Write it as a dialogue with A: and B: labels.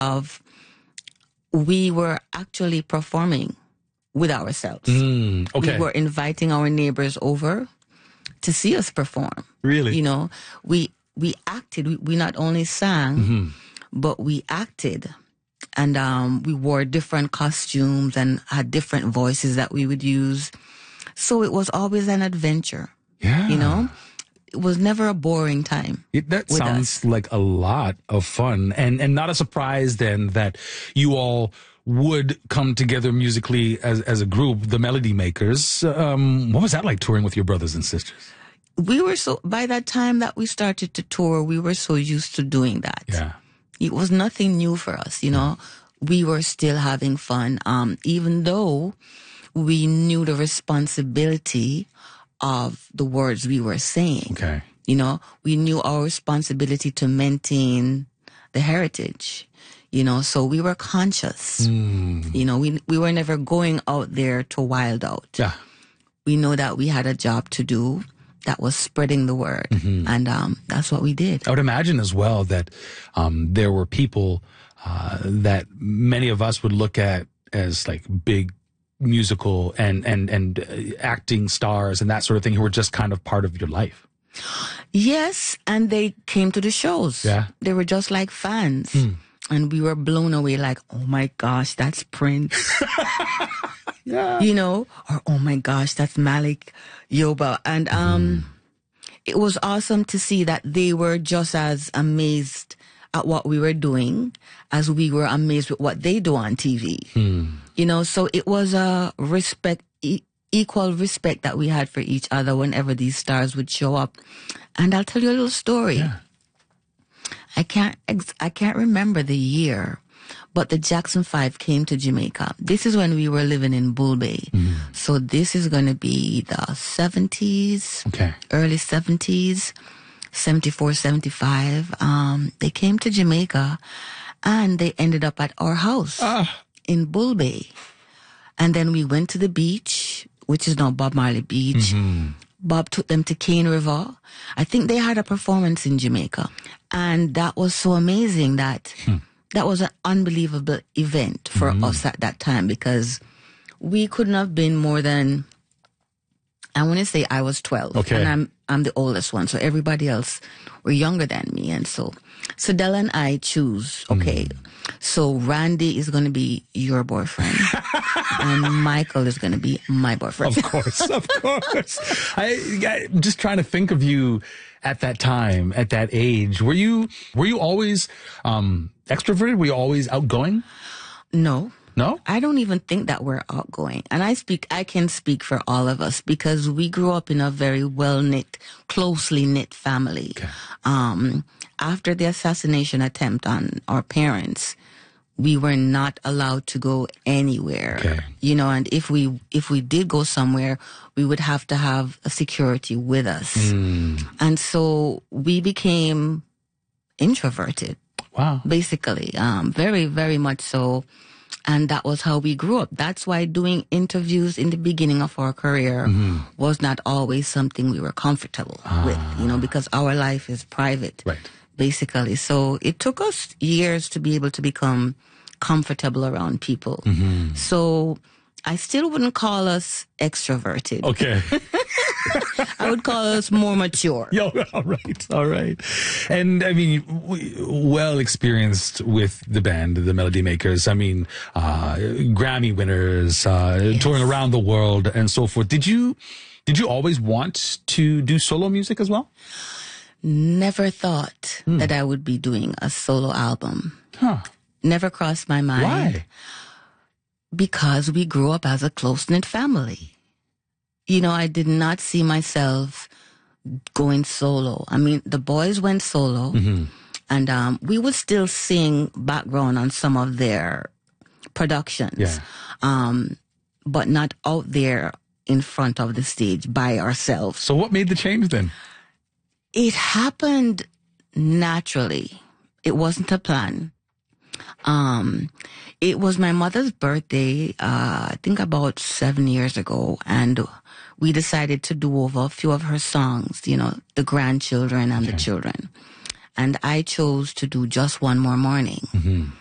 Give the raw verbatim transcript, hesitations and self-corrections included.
A: of we were actually performing with ourselves.
B: Mm, okay.
A: We were inviting our neighbors over to see us perform.
B: Really?
A: You know, we we acted. We, we not only sang,
B: mm-hmm.
A: but we acted. And um, we wore different costumes and had different voices that we would use. So it was always an adventure.
B: Yeah.
A: You know? It was never a boring time.
B: It, that sounds
A: us.
B: like a lot of fun. And and not a surprise then that you all would come together musically as, as a group, the Melody Makers. Um, what was that like touring with your brothers and sisters?
A: We were so, by that time that we started to tour, we were so used to doing that.
B: Yeah.
A: It was nothing new for us, you know. We were still having fun, um, even though we knew the responsibility of the words we were saying.
B: Okay.
A: You know, we knew our responsibility to maintain the heritage, you know, so we were conscious.
B: Mm.
A: You know, we we were never going out there to wild out.
B: Yeah.
A: We know that we had a job to do. That was spreading the word.
B: Mm-hmm.
A: And um, that's what we did.
B: I would imagine as well that um, there were people uh, that many of us would look at as like big musical and, and, and uh, acting stars and that sort of thing who were just kind of part of your life.
A: Yes, and they came to the shows.
B: Yeah.
A: They were just like fans.
B: Mm.
A: And we were blown away like, oh my gosh, that's Prince.
B: Yeah.
A: You know, or oh my gosh, that's Malik Yoba. And um, mm. it was awesome to see that they were just as amazed at what we were doing as we were amazed with what they do on T V.
B: Mm.
A: You know, so it was a respect, e- equal respect that we had for each other whenever these stars would show up. And I'll tell you a little story.
B: Yeah.
A: I can't, ex- I can't remember the year, but the Jackson Five came to Jamaica. This is when we were living in Bull Bay. Mm. So this is going to be the seventies,
B: okay.
A: early seventies, seventy-four, seventy-five. Um, they came to Jamaica and they ended up at our house
B: ah.
A: in Bull Bay. And then we went to the beach, which is now Bob Marley Beach.
B: Mm-hmm.
A: Bob took them to Cane River. I think they had a performance in Jamaica. And that was so amazing that hmm. that was an unbelievable event for mm-hmm. us at that time because we couldn't have been more than, I want to say I was twelve.
B: Okay.
A: And I'm I'm the oldest one. So everybody else were younger than me. And so, so Della and I choose, okay, mm. so Randy is going to be your boyfriend and Michael is going to be my boyfriend.
B: Of course, of course. I, I'm just trying to think of you at that time, at that age. Were you, were you always um, extroverted? Were you always outgoing?
A: No.
B: No?
A: I don't even think that we're outgoing. And I speak, I can speak for all of us because we grew up in a very well-knit, closely knit family.
B: Okay.
A: Um, after the assassination attempt on our parents, we were not allowed to go anywhere.
B: Okay.
A: You know, and if we, if we did go somewhere, we would have to have a security with us.
B: Mm.
A: And so we became introverted.
B: Wow.
A: Basically, um, very, very much so. And that was how we grew up. That's why doing interviews in the beginning of our career mm-hmm. was not always something we were comfortable ah. with, you know, because our life is private,
B: right.
A: basically. So it took us years to be able to become comfortable around people. Mm-hmm. So I still wouldn't call us extroverted.
B: Okay.
A: I would call us more mature.
B: Yeah, all right, all right. And I mean, well experienced with the band, the Melody Makers. I mean, uh, Grammy winners, uh, yes. touring around the world and so forth. Did you, did you always want to do solo music as well?
A: Never thought hmm. that I would be doing a solo album.
B: Huh.
A: Never crossed my mind.
B: Why?
A: Because we grew up as a close-knit family. You know, I did not see myself going solo. I mean, the boys went solo, mm-hmm. and um, we would still sing background on some of their productions,
B: yeah.
A: um, but not out there in front of the stage by ourselves.
B: So what made the change then?
A: It happened naturally. It wasn't a plan. Um, it was my mother's birthday, uh, I think about seven years ago, and we decided to do over a few of her songs, you know, the grandchildren and okay. the children. And I chose to do Just One More Morning. Mm-hmm.